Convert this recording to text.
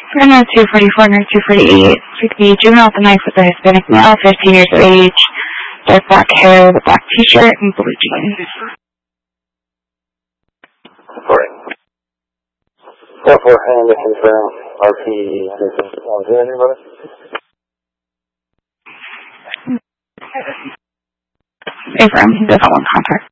Nurse 244, Nurse 248. Should be juvenile with a knife with a Hispanic male, 15 years of age, dark black hair with a black t-shirt and blue jeans. Right. 4-4, and to confirm, RP, anybody? Affirm, he doesn't want contact.